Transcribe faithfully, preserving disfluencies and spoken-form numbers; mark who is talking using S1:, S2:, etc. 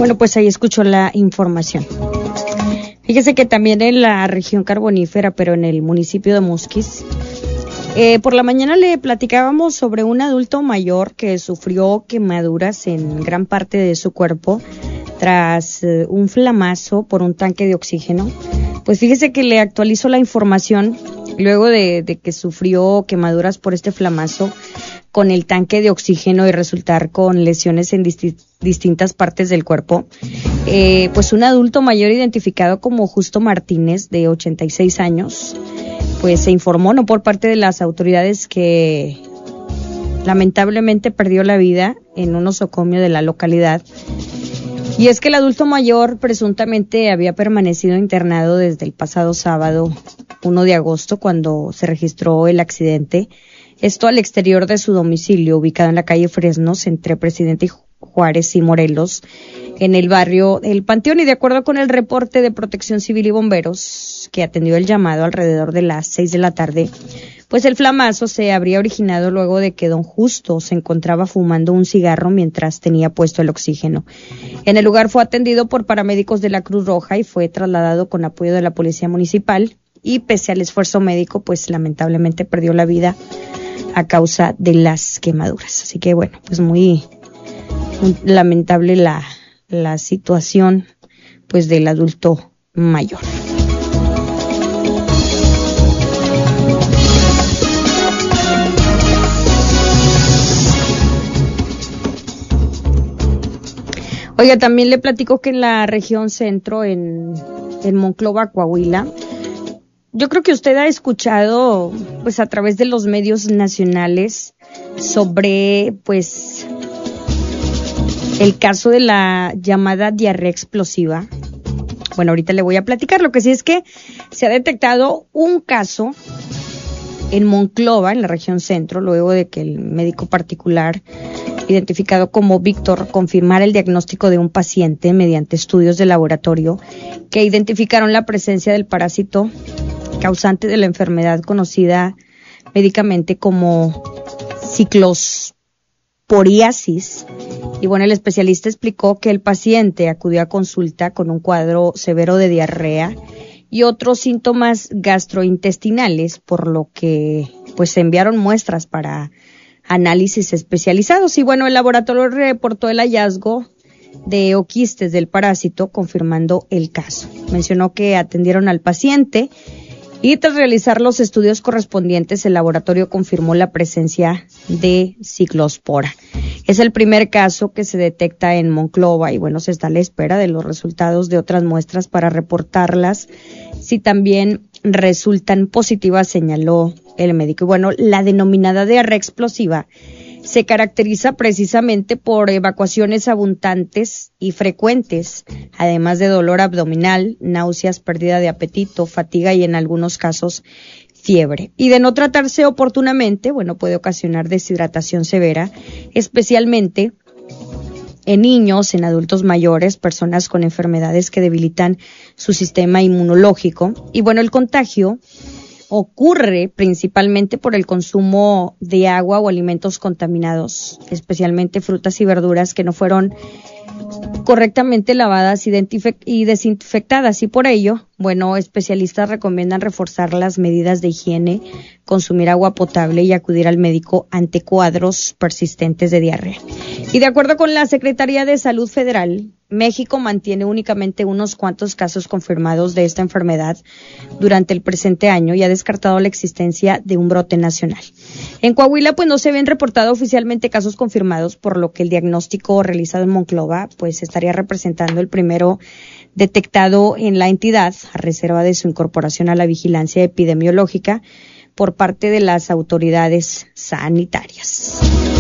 S1: Bueno, pues ahí escuchó la información. Fíjese que también en la región carbonífera, pero en el municipio de Musquis, eh, por la mañana le platicábamos sobre un adulto mayor que sufrió quemaduras en gran parte de su cuerpo tras eh, un flamazo por un tanque de oxígeno. Pues fíjese que le actualizo la información luego de, de que sufrió quemaduras por este flamazo con el tanque de oxígeno y resultar con lesiones en disti- distintas partes del cuerpo. Eh, pues un adulto mayor identificado como Justo Martínez, de ochenta y seis años, pues se informó, ¿no?, por parte de las autoridades que lamentablemente perdió la vida en un nosocomio de la localidad. Y es que el adulto mayor presuntamente había permanecido internado desde el pasado sábado primero de agosto, cuando se registró el accidente. Esto al exterior de su domicilio, ubicado en la calle Fresnos, entre Presidente Juárez y Morelos, en el barrio El Panteón. Y de acuerdo con el reporte de Protección Civil y Bomberos, que atendió el llamado alrededor de las seis de la tarde, pues el flamazo se habría originado luego de que don Justo se encontraba fumando un cigarro mientras tenía puesto el oxígeno. En el lugar fue atendido por paramédicos de la Cruz Roja y fue trasladado con apoyo de la Policía Municipal, y pese al esfuerzo médico, pues lamentablemente perdió la vida a causa de las quemaduras. Así que bueno, pues muy, muy lamentable la, la situación pues del adulto mayor. Oiga, también le platico que en la región centro, en, en Monclova, Coahuila, yo creo que usted ha escuchado, pues a través de los medios nacionales, sobre, pues, el caso de la llamada diarrea explosiva. Bueno, ahorita le voy a platicar. Lo que sí es que se ha detectado un caso en Monclova, en la región centro, luego de que el médico particular, identificado como Víctor, confirmara el diagnóstico de un paciente mediante estudios de laboratorio que identificaron la presencia del parásito causante de la enfermedad conocida médicamente como ciclosporiasis. Y bueno, el especialista explicó que el paciente acudió a consulta con un cuadro severo de diarrea y otros síntomas gastrointestinales, por lo que pues se enviaron muestras para análisis especializados. Y bueno, el laboratorio reportó el hallazgo de oquistes del parásito, confirmando el caso. Mencionó que atendieron al paciente y tras realizar los estudios correspondientes, el laboratorio confirmó la presencia de ciclospora. Es el primer caso que se detecta en Monclova y bueno, se está a la espera de los resultados de otras muestras para reportarlas si también resultan positivas, señaló el médico. Y bueno, la denominada diarrea explosiva se caracteriza precisamente por evacuaciones abundantes y frecuentes, además de dolor abdominal, náuseas, pérdida de apetito, fatiga y en algunos casos fiebre. Y de no tratarse oportunamente, bueno, puede ocasionar deshidratación severa, especialmente en niños, en adultos mayores, personas con enfermedades que debilitan su sistema inmunológico. Y bueno, el contagio ocurre principalmente por el consumo de agua o alimentos contaminados, especialmente frutas y verduras que no fueron correctamente lavadas y desinfectadas, y por ello, bueno, especialistas recomiendan reforzar las medidas de higiene, consumir agua potable y acudir al médico ante cuadros persistentes de diarrea. Y de acuerdo con la Secretaría de Salud Federal, México mantiene únicamente unos cuantos casos confirmados de esta enfermedad durante el presente año y ha descartado la existencia de un brote nacional. En Coahuila, pues no se ven reportados oficialmente casos confirmados, por lo que el diagnóstico realizado en Monclova, pues estaría representando el primero detectado en la entidad, a reserva de su incorporación a la vigilancia epidemiológica por parte de las autoridades sanitarias.